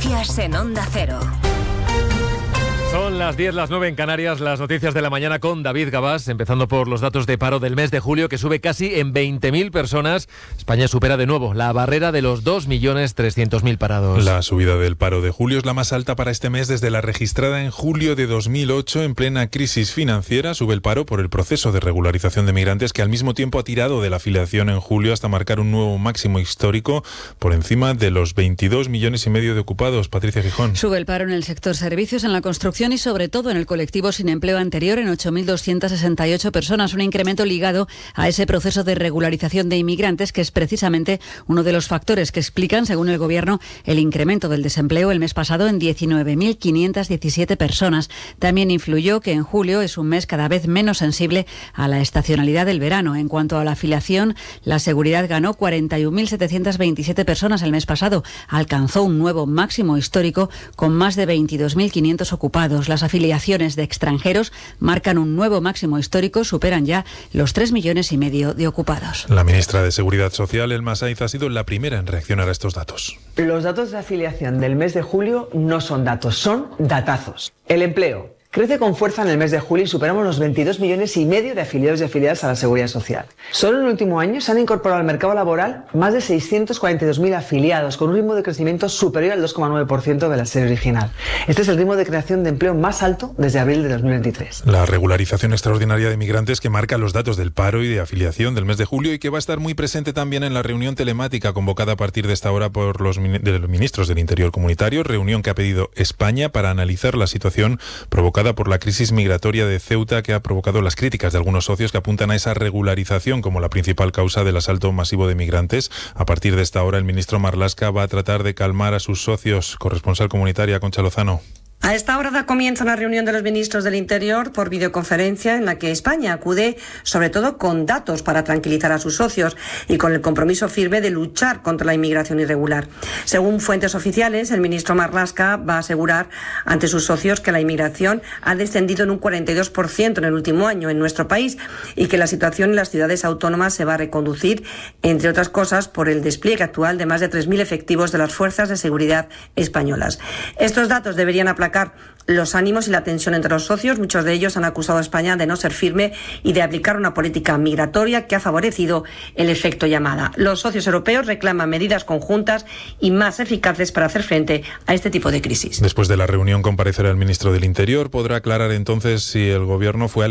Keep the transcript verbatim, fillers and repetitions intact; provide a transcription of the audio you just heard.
Noticias en Onda Cero. Son las diez, las nueve en Canarias, las noticias de la mañana con David Gabás, empezando por los datos de paro del mes de julio, que sube casi en veinte mil personas. España supera de nuevo la barrera de los dos millones trescientos mil parados. La subida del paro de julio es la más alta para este mes desde la registrada en julio de dos mil ocho. En plena crisis financiera, sube el paro por el proceso de regularización de migrantes, que al mismo tiempo ha tirado de la afiliación en julio hasta marcar un nuevo máximo histórico por encima de los veintidós millones y medio de ocupados. Patricia Gijón. Sube el paro en el sector servicios, en la construcción y sobre todo en el colectivo sin empleo anterior en ocho mil doscientas sesenta y ocho personas, un incremento ligado a ese proceso de regularización de inmigrantes, que es precisamente uno de los factores que explican, según el Gobierno, el incremento del desempleo el mes pasado en diecinueve mil quinientas diecisiete personas. También influyó que en julio es un mes cada vez menos sensible a la estacionalidad del verano. En cuanto a la afiliación, la Seguridad ganó cuarenta y un mil setecientas veintisiete personas el mes pasado. Alcanzó un nuevo máximo histórico con más de veintidós mil quinientos ocupados. Las afiliaciones de extranjeros marcan un nuevo máximo histórico, superan ya los tres millones y medio de ocupados. La ministra de Seguridad Social, Elma Saiz, ha sido la primera en reaccionar a estos datos. Los datos de afiliación del mes de julio no son datos, son datazos. El empleo crece con fuerza en el mes de julio y superamos los veintidós millones y medio de afiliados y afiliadas a la Seguridad Social. Solo en el último año se han incorporado al mercado laboral más de seiscientos cuarenta y dos mil afiliados, con un ritmo de crecimiento superior al dos coma nueve por ciento de la serie original. Este es el ritmo de creación de empleo más alto desde abril de dos mil veintitrés. La regularización extraordinaria de migrantes que marca los datos del paro y de afiliación del mes de julio y que va a estar muy presente también en la reunión telemática convocada a partir de esta hora por los, de los ministros del Interior comunitario, reunión que ha pedido España para analizar la situación provocada por la crisis migratoria de Ceuta, que ha provocado las críticas de algunos socios que apuntan a esa regularización como la principal causa del asalto masivo de migrantes. A partir de esta hora, el ministro Marlaska va a tratar de calmar a sus socios. Corresponsal comunitaria, Concha Lozano. A esta hora da comienzo una reunión de los ministros del Interior por videoconferencia en la que España acude sobre todo con datos para tranquilizar a sus socios y con el compromiso firme de luchar contra la inmigración irregular. Según fuentes oficiales, el ministro Marlaska va a asegurar ante sus socios que la inmigración ha descendido en un cuarenta y dos por ciento en el último año en nuestro país y que la situación en las ciudades autónomas se va a reconducir, entre otras cosas, por el despliegue actual de más de tres mil efectivos de las fuerzas de seguridad españolas. Estos datos deberían aplacar los ánimos y la tensión entre los socios. Muchos de ellos han acusado a España de no ser firme y de aplicar una política migratoria que ha favorecido el efecto llamada. Los socios europeos reclaman medidas conjuntas y más eficaces para hacer frente a este tipo de crisis. Después de la reunión comparecerá el ministro del Interior. Podrá aclarar entonces si el Gobierno fue al